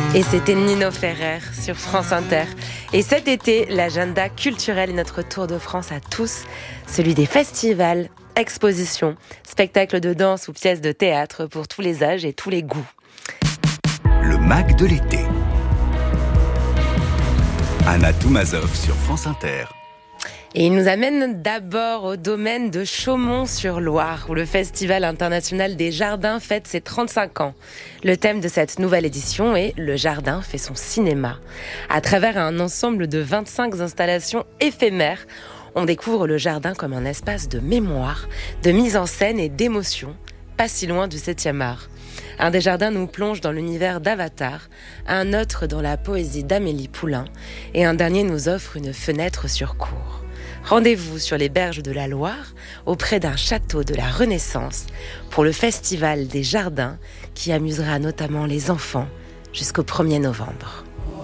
Et c'était Nino Ferrer sur France Inter. Et cet été, l'agenda culturel est notre tour de France à tous, celui des festivals, expositions, spectacles de danse ou pièces de théâtre pour tous les âges et tous les goûts. Le MAC de l'été. Anna Toumazov sur France Inter. Et il nous amène d'abord au domaine de Chaumont-sur-Loire, où le Festival international des jardins fête ses 35 ans. Le thème de cette nouvelle édition est « Le jardin fait son cinéma ». À travers un ensemble de 25 installations éphémères, on découvre le jardin comme un espace de mémoire, de mise en scène et d'émotion, pas si loin du 7e art. Un des jardins nous plonge dans l'univers d'Avatar, un autre dans la poésie d'Amélie Poulain, et un dernier nous offre une fenêtre sur cour. Rendez-vous sur les berges de la Loire, auprès d'un château de la Renaissance, pour le Festival des Jardins, qui amusera notamment les enfants jusqu'au 1er novembre.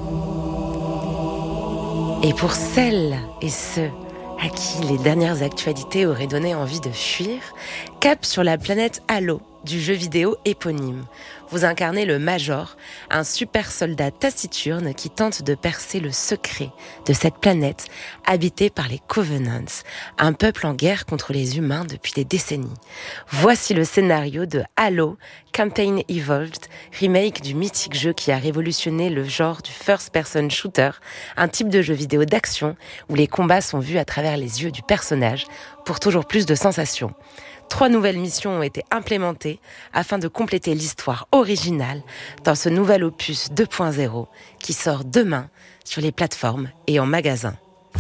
Et pour celles et ceux à qui les dernières actualités auraient donné envie de fuir, cap sur la planète Halo du jeu vidéo éponyme. Vous incarnez le Major, un super soldat taciturne qui tente de percer le secret de cette planète habitée par les Covenants, un peuple en guerre contre les humains depuis des décennies. Voici le scénario de Halo Campaign Evolved, remake du mythique jeu qui a révolutionné le genre du first-person shooter, un type de jeu vidéo d'action où les combats sont vus à travers les yeux du personnage pour toujours plus de sensations. 3 nouvelles missions ont été implémentées afin de compléter l'histoire originale dans ce nouvel opus 2.0 qui sort demain sur les plateformes et en magasin.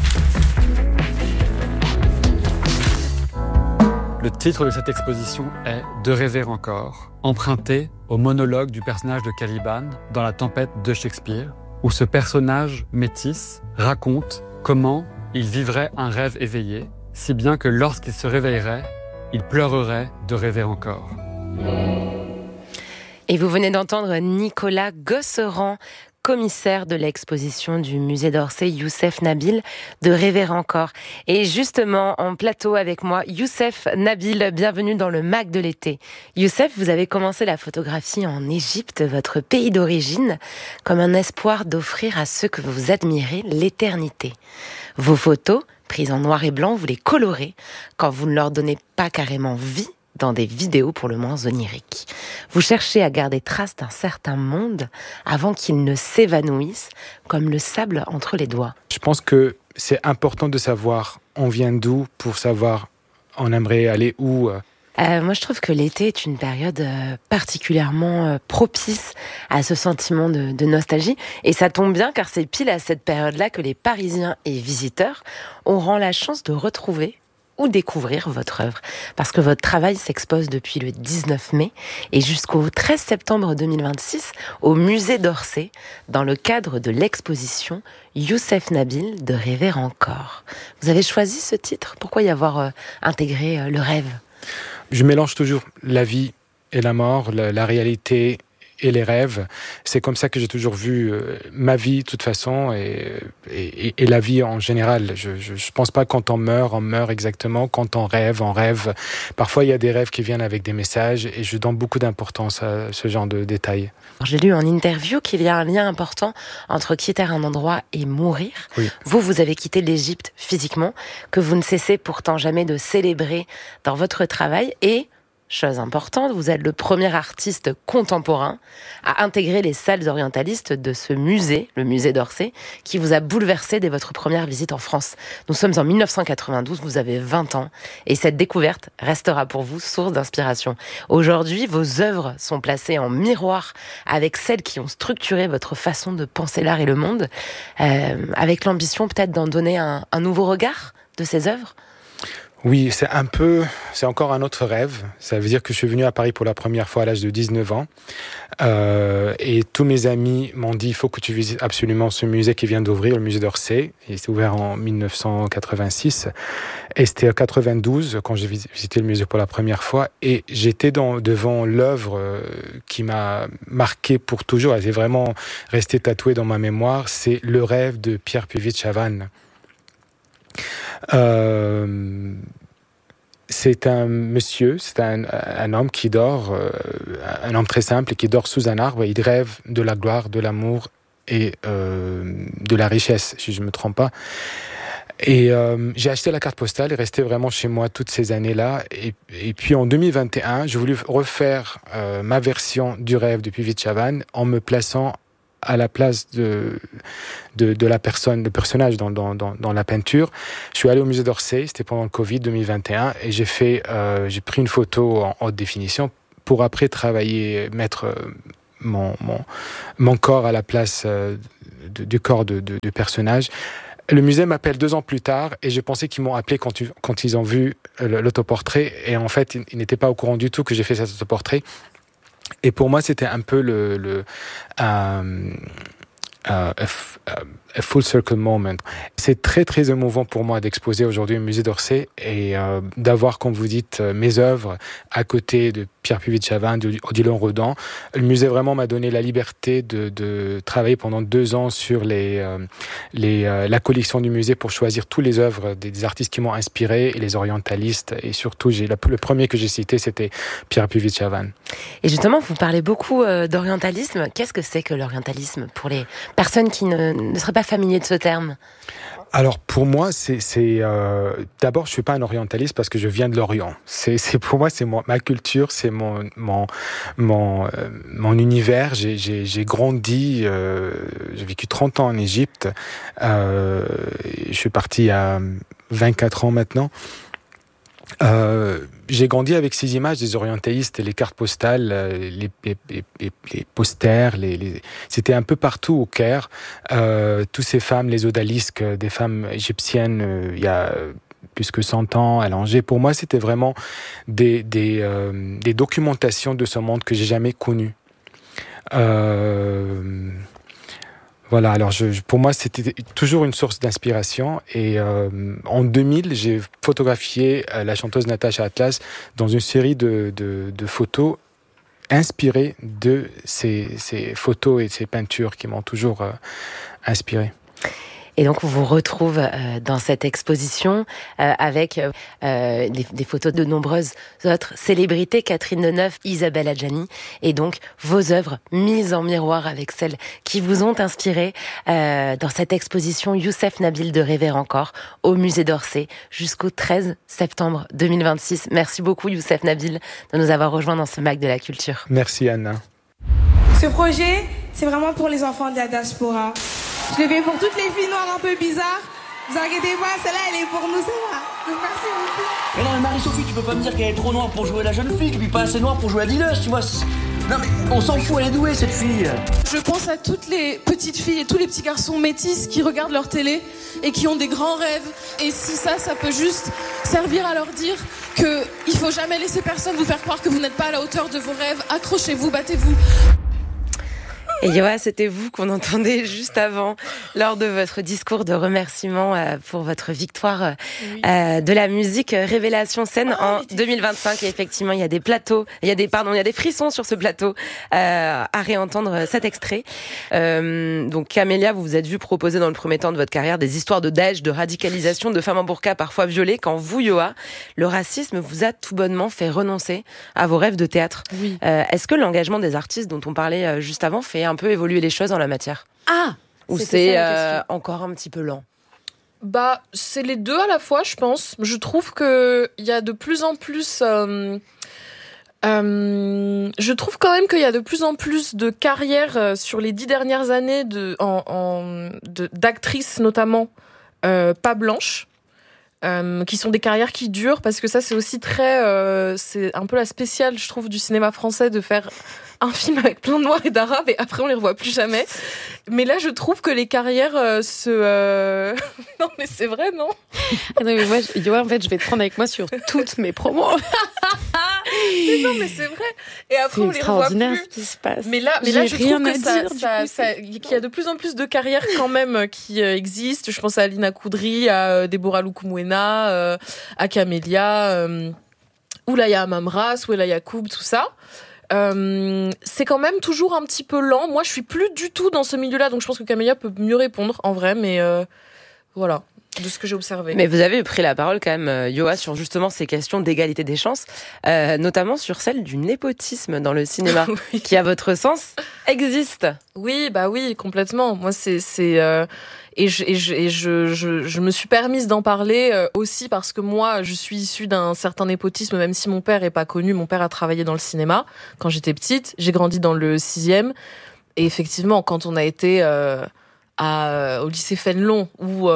Le titre de cette exposition est « De rêver encore », emprunté au monologue du personnage de Caliban dans La Tempête de Shakespeare, où ce personnage métis raconte comment il vivrait un rêve éveillé, si bien que lorsqu'il se réveillerait, il pleurerait de rêver encore. Et vous venez d'entendre Nicolas Gosserand, commissaire de l'exposition du musée d'Orsay, Youssef Nabil, de rêver encore. Et justement, en plateau avec moi, Youssef Nabil, bienvenue dans le MAC de l'été. Youssef, vous avez commencé la photographie en Égypte, votre pays d'origine, comme un espoir d'offrir à ceux que vous admirez l'éternité. Vos photos, prises en noir et blanc, vous les colorez quand vous ne leur donnez pas carrément vie dans des vidéos pour le moins oniriques. Vous cherchez à garder trace d'un certain monde avant qu'il ne s'évanouisse comme le sable entre les doigts. Je pense que c'est important de savoir on vient d'où pour savoir on aimerait aller où. Moi, je trouve que l'été est une période particulièrement propice à ce sentiment de nostalgie. Et ça tombe bien car c'est pile à cette période-là que les Parisiens et visiteurs auront la chance de retrouver ou découvrir votre œuvre. Parce que votre travail s'expose depuis le 19 mai et jusqu'au 13 septembre 2026 au musée d'Orsay dans le cadre de l'exposition Youssef Nabil de rêver encore. Vous avez choisi ce titre? Pourquoi y avoir intégré le rêve? Je mélange toujours la vie et la mort, la réalité et les rêves. C'est comme ça que j'ai toujours vu ma vie, de toute façon, et la vie en général. Je pense pas quand on meurt exactement. Quand on rêve. Parfois, il y a des rêves qui viennent avec des messages, et je donne beaucoup d'importance à ce genre de détails. J'ai lu en interview qu'il y a un lien important entre quitter un endroit et mourir. Oui. Vous avez quitté l'Égypte physiquement, que vous ne cessez pourtant jamais de célébrer dans votre travail, et chose importante, vous êtes le premier artiste contemporain à intégrer les salles orientalistes de ce musée, le musée d'Orsay, qui vous a bouleversé dès votre première visite en France. Nous sommes en 1992, vous avez 20 ans, et cette découverte restera pour vous source d'inspiration. Aujourd'hui, vos œuvres sont placées en miroir avec celles qui ont structuré votre façon de penser l'art et le monde, avec l'ambition peut-être d'en donner un nouveau regard de ces œuvres. Oui, c'est encore un autre rêve. Ça veut dire que je suis venu à Paris pour la première fois à l'âge de 19 ans. Et tous mes amis m'ont dit, il faut que tu visites absolument ce musée qui vient d'ouvrir, le musée d'Orsay. Il s'est ouvert en 1986. Et c'était en 92 quand j'ai visité le musée pour la première fois. Et j'étais devant l'œuvre qui m'a marqué pour toujours. Elle est vraiment restée tatouée dans ma mémoire. C'est Le rêve de Pierre Puvis de Chavannes. C'est un monsieur, c'est un homme qui dort, un homme très simple et qui dort sous un arbre. Il rêve de la gloire, de l'amour et de la richesse, si je ne me trompe pas. Et j'ai acheté la carte postale et resté vraiment chez moi toutes ces années-là. Et puis en 2021, j'ai voulu refaire ma version du rêve de Puvis de Chavannes en me plaçant à la place de la personne, le personnage dans la peinture. Je suis allé au musée d'Orsay, c'était pendant le Covid 2021, et j'ai pris une photo en haute définition pour après travailler, mettre mon corps à la place du corps du personnage. Le musée m'appelle 2 ans plus tard et je pensais qu'ils m'ont appelé quand ils ont vu l'autoportrait, et en fait ils n'étaient pas au courant du tout que j'ai fait cet autoportrait. Et pour moi c'était un peu a full circle moment. C'est très très émouvant pour moi d'exposer aujourd'hui au musée d'Orsay et d'avoir, comme vous dites, mes œuvres à côté de Pierre Puvis de Chavannes, d'Odilon Rodin. Le musée vraiment m'a donné la liberté de travailler pendant 2 ans sur la collection du musée pour choisir toutes les œuvres des artistes qui m'ont inspiré et les orientalistes. Et surtout, le premier que j'ai cité, c'était Pierre Puvis de Chavannes. Et justement, vous parlez beaucoup d'orientalisme. Qu'est-ce que c'est que l'orientalisme pour les personnes qui ne seraient pas familiers de ce terme? Alors pour moi, d'abord je suis pas un orientaliste parce que je viens de l'Orient. Pour moi c'est ma culture, c'est mon univers. J'ai grandi, j'ai vécu 30 ans en Égypte. Je suis parti à 24 ans maintenant. J'ai grandi avec ces images des orientalistes, les cartes postales, les posters, c'était un peu partout au Caire. Toutes ces femmes, les odalisques, des femmes égyptiennes, il y a plus que 100 ans à Alger. Pour moi, c'était vraiment des documentations de ce monde que j'ai jamais connu. Voilà, alors pour moi, c'était toujours une source d'inspiration. Et en 2000, j'ai photographié la chanteuse Natacha Atlas dans une série de photos inspirées de ces photos et ces peintures qui m'ont toujours inspiré. Et donc, on vous retrouve dans cette exposition avec des photos de nombreuses autres célébrités, Catherine Deneuve, Isabelle Adjani, et donc vos œuvres mises en miroir avec celles qui vous ont inspiré dans cette exposition Youssef Nabil de Rêver encore au musée d'Orsay jusqu'au 13 septembre 2026. Merci beaucoup Youssef Nabil de nous avoir rejoints dans ce MAC de la culture. Merci Anna. Ce projet, c'est vraiment pour les enfants de la diaspora. Je l'ai fait pour toutes les filles noires un peu bizarres. Vous inquiétez pas, celle-là, elle est pour nous, ça va. Donc merci beaucoup. Mais non, mais Marie-Sophie, tu peux pas me dire qu'elle est trop noire pour jouer la jeune fille, puis pas assez noire pour jouer la dealer, tu vois. Non mais on s'en fout, elle est douée cette fille. Je pense à toutes les petites filles et tous les petits garçons métis qui regardent leur télé et qui ont des grands rêves. Et si ça peut juste servir à leur dire qu'il faut jamais laisser personne vous faire croire que vous n'êtes pas à la hauteur de vos rêves. Accrochez-vous, battez-vous. Et Yoa, c'était vous qu'on entendait juste avant, lors de votre discours de remerciement pour votre victoire de la musique Révélation Scène en 2025. Et effectivement, il y a des frissons sur ce plateau à réentendre cet extrait. Donc Camélia, vous vous êtes vu proposer dans le premier temps de votre carrière des histoires de Daesh, de radicalisation, de femmes en burqa parfois violées, quand vous, Yoa, le racisme vous a tout bonnement fait renoncer à vos rêves de théâtre. Oui. Est-ce que l'engagement des artistes dont on parlait juste avant fait un peu évoluer les choses en la matière? Ou c'est encore un petit peu lent? Bah, c'est les deux à la fois, je pense. Je trouve que il y a de plus en plus. Je trouve quand même qu'il y a de plus en plus de carrières sur les 10 dernières années d'actrices notamment pas blanches. Qui sont des carrières qui durent, parce que ça c'est aussi c'est un peu la spéciale, je trouve, du cinéma français, de faire un film avec plein de noirs et d'arabes et après on les revoit plus jamais. Mais là je trouve que les carrières non mais c'est vrai, non? Ah non mais moi, en fait je vais te prendre avec moi sur toutes mes promos. Mais non mais c'est vrai. Et après on les revoit plus. Ce qui se passe. Mais là je trouve que qu'il y a de plus en plus de carrières quand même qui existent. Je pense à Alina Koudry, à Deborah Loukoumouena, à Camélia, Oulaya Amamra, Souela Yacoub, tout ça. C'est quand même toujours un petit peu lent. Moi je suis plus du tout dans ce milieu-là, donc je pense que Camélia peut mieux répondre en vrai, mais voilà. de ce que j'ai observé. Mais vous avez pris la parole quand même, Yoa, sur justement ces questions d'égalité des chances, notamment sur celle du népotisme dans le cinéma, Oui. qui à votre sens existe. Oui, complètement. Moi, et je me suis permise d'en parler aussi parce que moi, je suis issue d'un certain népotisme, même si mon père est pas connu. Mon père a travaillé dans le cinéma quand j'étais petite. J'ai grandi dans le 6e. Et effectivement, quand on a été au lycée Fénelon ou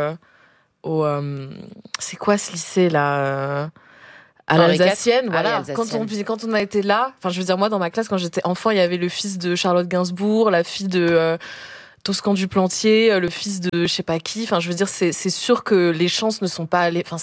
c'est quoi ce lycée là à l'Alsacienne, voilà. Quand on a été là, enfin, je veux dire, moi, dans ma classe, quand j'étais enfant, il y avait le fils de Charlotte Gainsbourg, la fille de Toscan du Plantier, le fils de je sais pas qui. Enfin, je veux dire, c'est sûr que les chances ne sont pas allées. Enfin,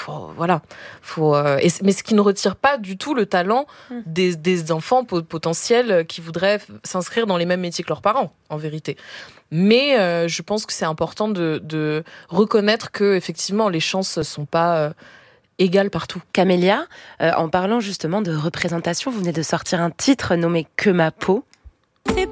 mais ce qui ne retire pas du tout le talent des enfants potentiels qui voudraient s'inscrire dans les mêmes métiers que leurs parents, en vérité. Mais je pense que c'est important de reconnaître que effectivement les chances sont pas égales partout. Camélia, en parlant justement de représentation, vous venez de sortir un titre nommé Que ma peau.